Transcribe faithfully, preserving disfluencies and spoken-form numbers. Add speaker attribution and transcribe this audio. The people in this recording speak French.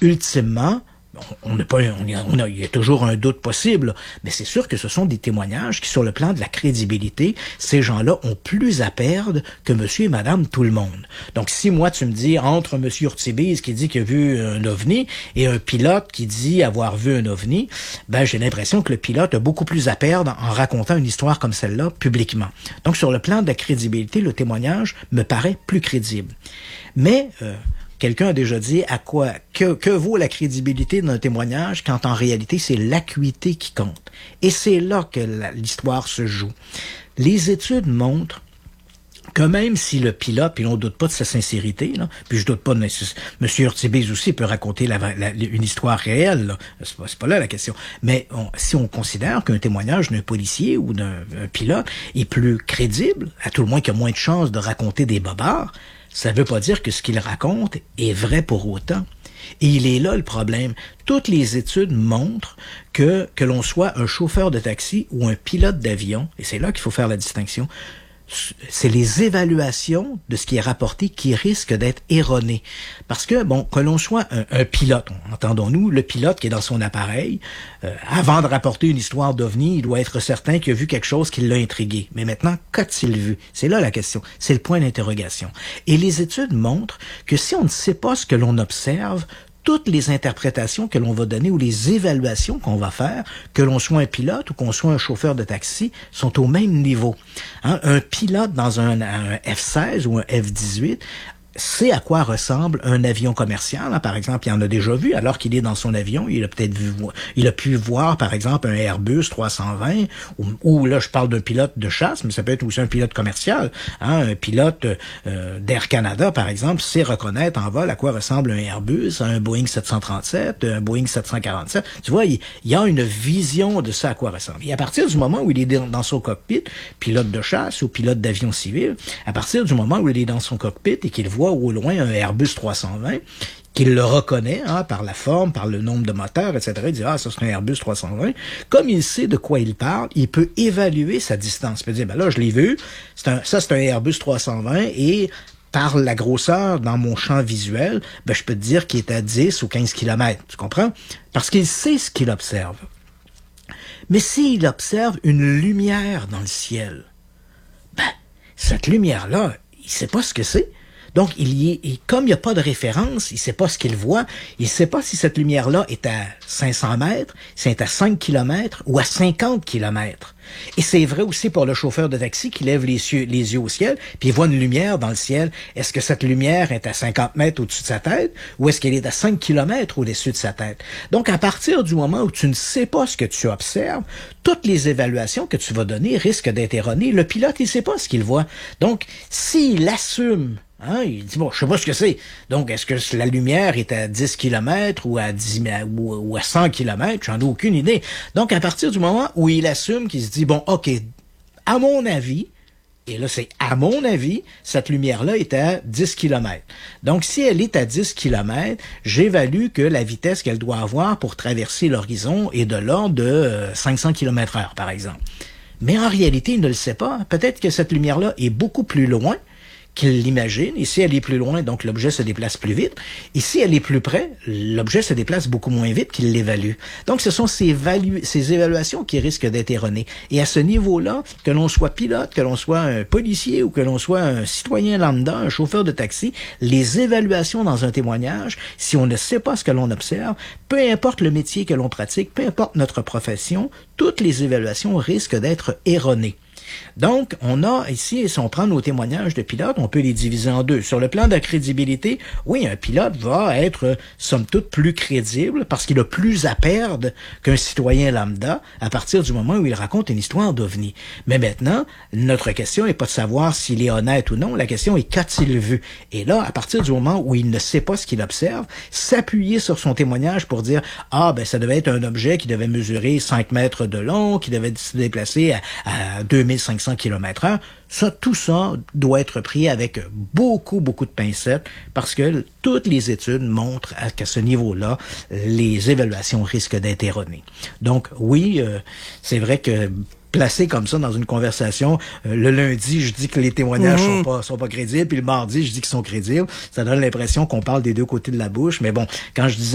Speaker 1: ultimement, on n'a pas, on a, on a, il y a toujours un doute possible, mais c'est sûr que ce sont des témoignages qui, sur le plan de la crédibilité, ces gens-là ont plus à perdre que monsieur et madame tout le monde. Donc, si moi, tu me dis, entre monsieur Urtubise qui dit qu'il a vu un ovni et un pilote qui dit avoir vu un ovni, ben, j'ai l'impression que le pilote a beaucoup plus à perdre en racontant une histoire comme celle-là publiquement. Donc, sur le plan de la crédibilité, le témoignage me paraît plus crédible. Mais, euh, quelqu'un a déjà dit à quoi que, que vaut la crédibilité d'un témoignage quand en réalité c'est l'acuité qui compte. Et c'est là que la, l'histoire se joue. Les études montrent que même si le pilote, puis on ne doute pas de sa sincérité, là, puis je doute pas de M. Urtubise aussi peut raconter la, la, une histoire réelle, là. C'est pas, c'est pas là la question. Mais on, si on considère qu'un témoignage d'un policier ou d'un pilote est plus crédible, à tout le moins qu'il y a moins de chances de raconter des bobards, ça ne veut pas dire que ce qu'il raconte est vrai pour autant. Et il est là le problème. Toutes les études montrent que, que l'on soit un chauffeur de taxi ou un pilote d'avion, et c'est là qu'il faut faire la distinction, c'est les évaluations de ce qui est rapporté qui risquent d'être erronées. Parce que, bon, que l'on soit un, un pilote, entendons-nous, le pilote qui est dans son appareil, euh, avant de rapporter une histoire d'ovni, il doit être certain qu'il a vu quelque chose qui l'a intrigué. Mais maintenant, qu'a-t-il vu? C'est là la question. C'est le point d'interrogation. Et les études montrent que si on ne sait pas ce que l'on observe, toutes les interprétations que l'on va donner ou les évaluations qu'on va faire, que l'on soit un pilote ou qu'on soit un chauffeur de taxi, sont au même niveau. Hein? Un pilote dans un, un F seize ou un F dix-huit sait à quoi ressemble un avion commercial. Hein. Par exemple, il en a déjà vu, alors qu'il est dans son avion, il a peut-être vu, il a pu voir, par exemple, un Airbus trois cent vingt, ou, ou là, je parle d'un pilote de chasse, mais ça peut être aussi un pilote commercial. Hein. Un pilote euh, d'Air Canada, par exemple, sait reconnaître en vol à quoi ressemble un Airbus, un Boeing sept cent trente-sept, un Boeing sept cent quarante-sept. Tu vois, il, il y a une vision de ça à quoi ressemble. Et à partir du moment où il est dans son cockpit, pilote de chasse ou pilote d'avion civil, à partir du moment où il est dans son cockpit et qu'il voit au loin un Airbus trois cent vingt, qu'il le reconnaît hein, par la forme, par le nombre de moteurs, et cetera. Il dit « Ah, ça c'est un Airbus trois cent vingt ». Comme il sait de quoi il parle, il peut évaluer sa distance. Il peut dire « Ben là, je l'ai vu, c'est un, ça c'est un Airbus trois cent vingt et par la grosseur dans mon champ visuel, ben je peux te dire qu'il est à dix ou quinze kilomètres. » Tu comprends? Parce qu'il sait ce qu'il observe. Mais s'il observe une lumière dans le ciel, ben, cette lumière-là, il sait pas ce que c'est. Donc, il y est, et comme il n'y a pas de référence, il ne sait pas ce qu'il voit, il ne sait pas si cette lumière-là est à cinq cents mètres, si elle est à cinq kilomètres ou à cinquante kilomètres. Et c'est vrai aussi pour le chauffeur de taxi qui lève les yeux, les yeux au ciel, puis il voit une lumière dans le ciel. Est-ce que cette lumière est à cinquante mètres au-dessus de sa tête ou est-ce qu'elle est à cinq kilomètres au-dessus de sa tête? Donc, à partir du moment où tu ne sais pas ce que tu observes, toutes les évaluations que tu vas donner risquent d'être erronées. Le pilote, il ne sait pas ce qu'il voit. Donc, s'il assume Hein, il dit, bon, je sais pas ce que c'est. Donc, est-ce que la lumière est à dix kilomètres ou à dix ou, ou à cent kilomètres? J'en ai aucune idée. Donc, à partir du moment où il assume qu'il se dit, bon, OK, à mon avis, et là, c'est à mon avis, cette lumière-là est à dix kilomètres. Donc, si elle est à dix kilomètres, j'évalue que la vitesse qu'elle doit avoir pour traverser l'horizon est de l'ordre de euh, cinq cents kilomètres heure, par exemple. Mais en réalité, il ne le sait pas. Peut-être que cette lumière-là est beaucoup plus loin qu'il l'imagine. Et si elle est plus loin, donc l'objet se déplace plus vite. Et si elle est plus près, l'objet se déplace beaucoup moins vite qu'il l'évalue. Donc, ce sont ces, valu- ces évaluations qui risquent d'être erronées. Et à ce niveau-là, que l'on soit pilote, que l'on soit un policier ou que l'on soit un citoyen lambda, un chauffeur de taxi, les évaluations dans un témoignage, si on ne sait pas ce que l'on observe, peu importe le métier que l'on pratique, peu importe notre profession, toutes les évaluations risquent d'être erronées. Donc, on a ici, si on prend nos témoignages de pilotes, on peut les diviser en deux. Sur le plan de la crédibilité, oui, un pilote va être, somme toute, plus crédible parce qu'il a plus à perdre qu'un citoyen lambda à partir du moment où il raconte une histoire d'ovni. Mais maintenant, notre question n'est pas de savoir s'il est honnête ou non, la question est qu'a-t-il vu? Et là, à partir du moment où il ne sait pas ce qu'il observe, s'appuyer sur son témoignage pour dire « Ah, ben ça devait être un objet qui devait mesurer cinq mètres de long, qui devait se déplacer à, à deux mille cinq cents kilomètres heure, ça, tout ça doit être pris avec beaucoup, beaucoup de pincettes parce que toutes les études montrent qu'à ce niveau-là, les évaluations risquent d'être erronées. Donc, oui, euh, c'est vrai que placé comme ça dans une conversation, euh, le lundi, je dis que les témoignages mmh. sont pas sont pas crédibles, puis le mardi, je dis qu'ils sont crédibles. Ça donne l'impression qu'on parle des deux côtés de la bouche, mais bon, quand je disais